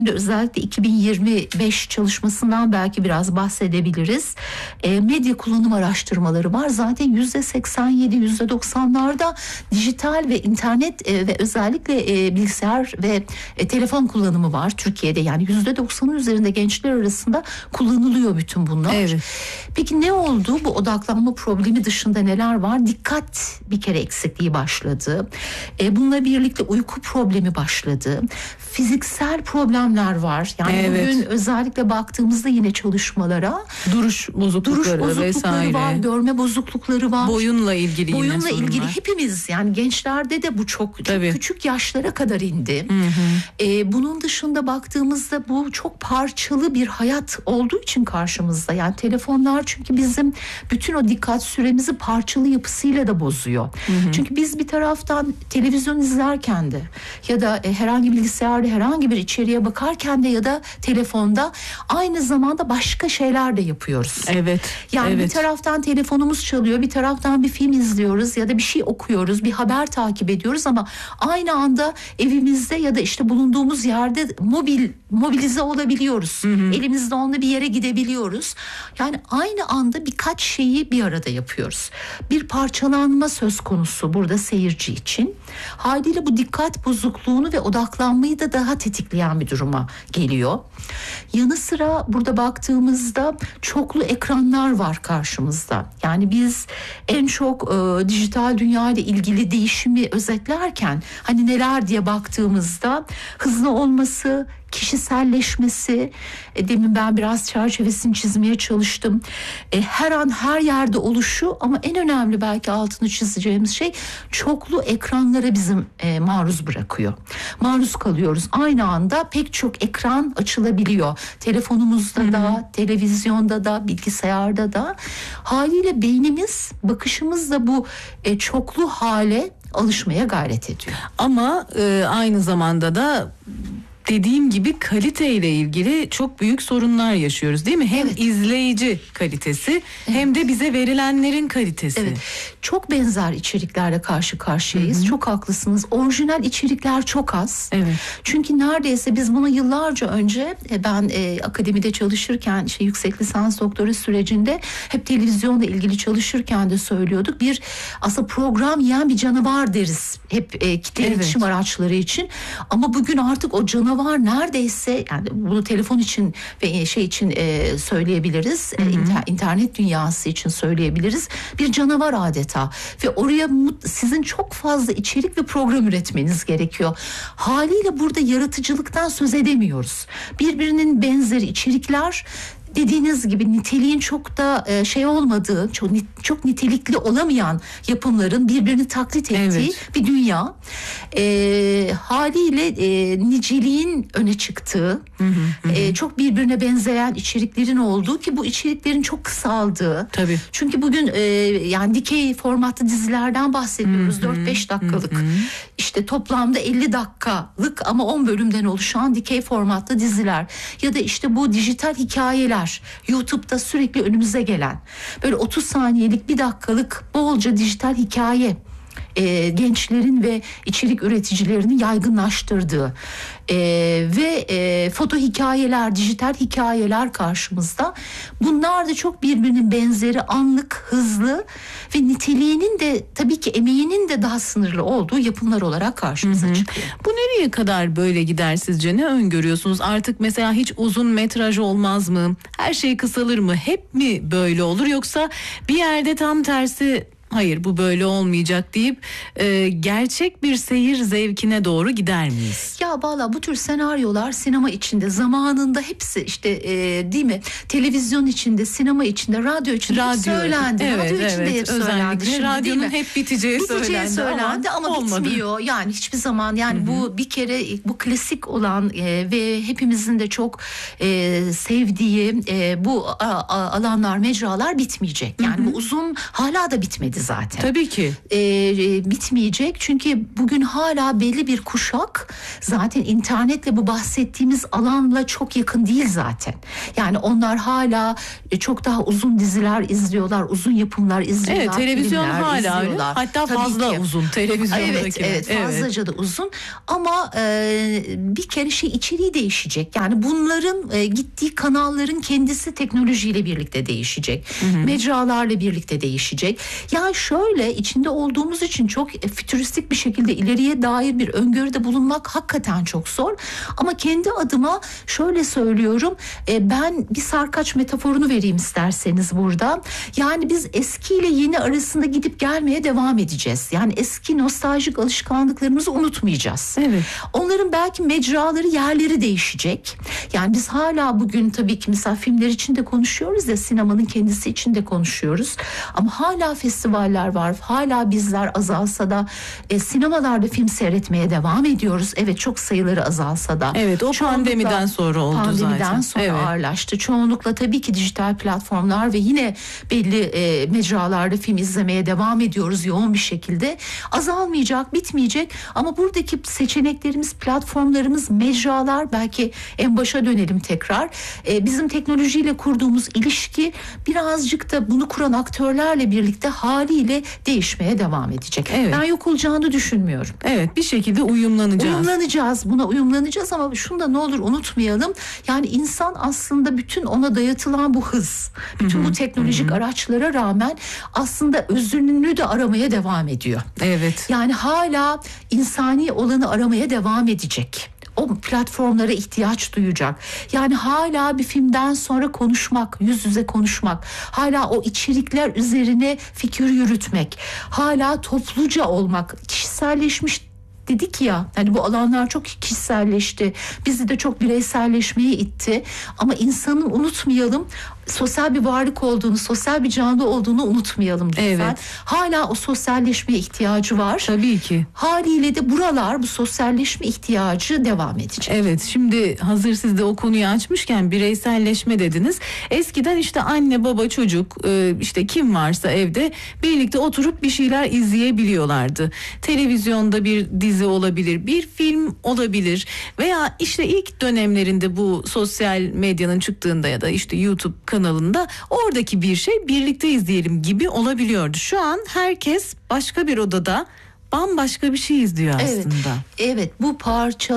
Özellikle 2025 çalışmasından belki biraz bahsedebiliriz. Medya kullanım araştırmaları var. Zaten %87, %90'larda dijital ve internet ve özellikle bilgisayar ve telefon kullanımı var Türkiye'de. Yani %90'ın üzerinde gençler arasında kullanılıyor bütün bunlar. Evet. Peki ne oldu? Bu odaklanma problemi dışında neler var? Dikkat bir kere eksikliği başladı. Bununla birlikte uyku problemi başladı. Fiziksel problemler var. Yani evet. bugün özellikle baktığımızda yine çalışmalara duruş bozuklukları vesaire var, görme bozuklukları var. Boyunla ilgili yine Boyunla sorunlar. ilgili hepimiz, yani gençlerde de bu çok küçük yaşlara kadar indi. Bunun dışında baktığımızda bu çok parçalı bir hayat olduğu için karşımızda. Yani telefonlar çünkü bizim bütün o dikkat süremizi parçalı yapısıyla da bozuyor. Çünkü biz bir taraftan televizyon izlerken de ya da herhangi bilgisayarda herhangi bir içeriğe bakarken de ya da telefonda aynı zamanda başka şeyler de yapıyoruz. Evet. Yani bir taraftan telefonumuz çalıyor, bir taraftan bir film izliyoruz ya da bir şey okuyoruz, bir haber takip ediyoruz ama aynı anda evimizde ya da işte bulunduğumuz yerde mobilize olabiliyoruz. Elimizde onunla bir yere gidebiliyoruz. Yani aynı anda birkaç şeyi bir arada yapıyoruz. Bir parçalanma söz konusu burada seyirci için. Haliyle bu dikkat bozukluğunu ve odaklanmayı da daha tetikleyen bir duruma geliyor. Yanı sıra burada baktığımızda çoklu ekranlar var karşımızda. Yani biz en çok dijital dünya ile ilgili değişimi özetlerken hani neler diye baktığımızda hızlı olması, kişiselleşmesi, demin ben biraz çerçevesini çizmeye çalıştım. Her an her yerde oluşu ama en önemli belki altını çizeceğimiz şey çoklu ekranlara bizim maruz bırakıyor. Maruz kalıyoruz. Aynı anda pek çok ekran açılabiliyor. Telefonumuzda da, televizyonda da, bilgisayarda da. Haliyle beynimiz, bakışımız da bu çoklu hale alışmaya gayret ediyor. Ama aynı zamanda da dediğim gibi kaliteyle ilgili çok büyük sorunlar yaşıyoruz değil mi? Hem izleyici kalitesi hem de bize verilenlerin kalitesi. Evet. Çok benzer içeriklerle karşı karşıyayız. Çok haklısınız. Orijinal içerikler çok az. Evet. Çünkü neredeyse biz bunu yıllarca önce ben akademide çalışırken yüksek lisans doktora sürecinde hep televizyonla ilgili çalışırken de söylüyorduk. Bir aslında program yiyen bir canavar deriz. Hep kitle iletişim araçları için. Ama bugün artık o canavar neredeyse, yani bunu telefon için ve için söyleyebiliriz. İnternet dünyası için söyleyebiliriz. Bir canavar adeta ve oraya sizin çok fazla içerik ve program üretmeniz gerekiyor. Haliyle burada yaratıcılıktan söz edemiyoruz. Birbirinin benzeri içerikler, dediğiniz gibi niteliğin çok da olmadığı, çok nitelikli olamayan yapımların birbirini taklit ettiği bir dünya. Haliyle niceliğin öne çıktığı, çok birbirine benzeyen içeriklerin olduğu, ki bu içeriklerin çok kısaldığı. Tabii. Çünkü bugün yani dikey formatlı dizilerden bahsediyoruz. 4-5 dakikalık. İşte toplamda 50 dakikalık ama 10 bölümden oluşan dikey formatlı diziler. Ya da işte bu dijital hikayeler. YouTube'da sürekli önümüze gelen böyle 30 saniyelik, 1 dakikalık bolca dijital hikaye gençlerin ve içerik üreticilerinin yaygınlaştırdığı ve foto hikayeler, dijital hikayeler karşımızda. Bunlar da çok birbirinin benzeri, anlık, hızlı ve niteliğinin de tabii ki emeğinin de daha sınırlı olduğu yapımlar olarak karşımıza çıkıyor. Bu nereye kadar böyle gider sizce? Ne öngörüyorsunuz? Artık mesela hiç uzun metraj olmaz mı? Her şey kısalır mı? Hep mi böyle olur? Yoksa bir yerde tam tersi, hayır bu böyle olmayacak deyip gerçek bir seyir zevkine doğru gider miyiz? Ya valla bu tür senaryolar sinema içinde zamanında hepsi değil mi? Televizyon içinde, sinema içinde, radyo içinde hep söylendi. Evet, radyo içinde hep söylendi. Özellikle radyonun hep biteceği söylendi ama olmadı. Bitmiyor. Yani hiçbir zaman, yani bu bir kere bu klasik olan ve hepimizin de çok sevdiği bu alanlar, mecralar bitmeyecek. Yani bu uzun hala da bitmedi zaten. Tabii ki. Bitmeyecek çünkü bugün hala belli bir kuşak zaten internetle bu bahsettiğimiz alanla çok yakın değil zaten. Yani onlar hala çok daha uzun diziler izliyorlar, uzun yapımlar izliyorlar. Evet, televizyon filmler hala öyle. izliyorlar. Hatta Tabii fazla ki. uzun televizyondaki. Evet, fazlaca da uzun ama bir kere içeriği değişecek. Yani bunların gittiği kanalların kendisi teknolojiyle birlikte değişecek. Mecralarla birlikte değişecek. Yani şöyle içinde olduğumuz için çok fütüristik bir şekilde ileriye dair bir öngörüde bulunmak hakikaten çok zor. Ama kendi adıma şöyle söylüyorum. Ben bir sarkaç metaforunu vereyim isterseniz burada. Yani biz eski ile yeni arasında gidip gelmeye devam edeceğiz. Yani eski nostaljik alışkanlıklarımızı unutmayacağız. Evet. Onların belki mecraları, yerleri değişecek. Yani biz hala bugün tabii ki mesela filmler için de konuşuyoruz ya, sinemanın kendisi için de konuşuyoruz. Ama hala festivaller var. Hala bizler azalsa da sinemalarda film seyretmeye devam ediyoruz. Evet, çok sayıları azalsa da. Evet, o Çoğunlukla pandemiden sonra oldu zaten. Pandemiden sonra Evet. ağırlaştı. Çoğunlukla tabii ki dijital platformlar ve yine belli mecralarda film izlemeye devam ediyoruz yoğun bir şekilde. Azalmayacak, bitmeyecek ama buradaki seçeneklerimiz, platformlarımız, mecralar, belki en başa dönelim tekrar. Bizim teknolojiyle kurduğumuz ilişki birazcık da bunu kuran aktörlerle birlikte haliyle değişmeye devam edecek. Evet. Ben yok olacağını düşünmüyorum. Evet, bir şekilde uyumlanacağız. Buna uyumlanacağız ama şunu da ne olur unutmayalım. Yani insan aslında bütün ona dayatılan bu hız, bütün bu teknolojik araçlara rağmen aslında özünü de aramaya devam ediyor. Evet. Yani hala insani olanı aramaya devam edecek. O platformlara ihtiyaç duyacak. Yani hala bir filmden sonra konuşmak, yüz yüze konuşmak, hala o içerikler üzerine fikir yürütmek, hala topluca olmak, kişiselleşmiş dedik ya, hani bu alanlar çok kişiselleşti. Bizi de çok bireyselleşmeye itti. Ama insanın unutmayalım, sosyal bir varlık olduğunu, sosyal bir canlı olduğunu unutmayalım lütfen. Evet. Hala o sosyalleşmeye ihtiyacı var. Tabii ki. Haliyle de buralar, bu sosyalleşme ihtiyacı devam edecek. Evet, şimdi hazır siz de o konuyu açmışken bireyselleşme dediniz. Eskiden işte anne baba çocuk işte kim varsa evde birlikte oturup bir şeyler izleyebiliyorlardı. Televizyonda bir dizi olabilir, bir film olabilir veya işte ilk dönemlerinde bu sosyal medyanın çıktığında ya da işte YouTube kanalında oradaki bir şey birlikte izleyelim gibi olabiliyordu. Şu an herkes başka bir odada bambaşka bir şey izliyor aslında. Evet, bu parça